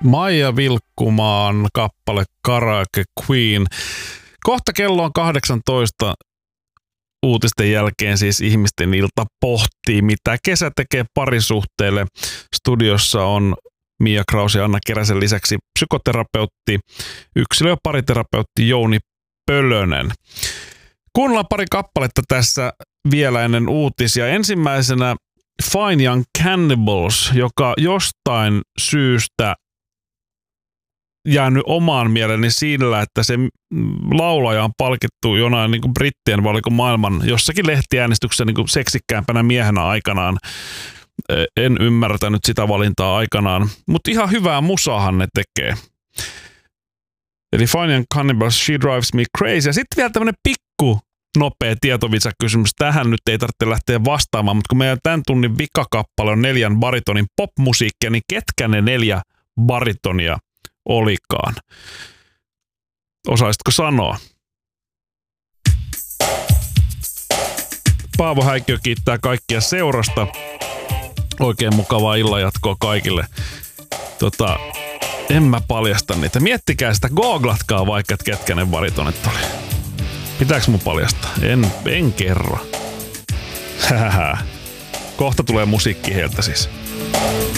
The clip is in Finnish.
Maija Vilkkumaan kappale Karaoke Queen. Kohta kello on 18. Uutisten jälkeen siis ihmisten ilta pohtii, mitä kesä tekee parisuhteelle. Studiossa on Mia Kraus ja Anna Keräsen lisäksi psykoterapeutti, yksilö- ja pariterapeutti Jouni Pölönen. Kuunnellaan pari kappaletta tässä vielä ennen uutisia. Ensimmäisenä Fine Young Cannibals, joka jostain syystä jäänyt omaan mieleni sillä, että se laulaja on palkittu jonain niin kuin brittien vai oliko maailman jossakin lehtiäänestyksessä niin kuin seksikkäämpänä miehenä aikanaan. En ymmärtänyt sitä valintaa aikanaan, mutta ihan hyvää musaahan ne tekee. Eli Fine Young Cannibals, She Drives Me Crazy. Ja sitten vielä tämmönen pikku nopea tietovitsakysymys. Tähän nyt ei tarvitse lähteä vastaamaan, mutta kun meidän tämän tunnin vikakappale on 4 baritonin popmusiikkia, niin ketkä ne 4 baritonia olikaan? Osaisitko sanoa? Paavo Häikkiö kiittää kaikkia seurasta. Oikein mukavaa illanjatkoa kaikille. En mä paljasta niitä. Miettikää sitä, googlatkaa vaikka, että ketkä ne baritonit oli. Pitääkö mun paljastaa? En kerro. Kohta tulee musiikki heiltä siis.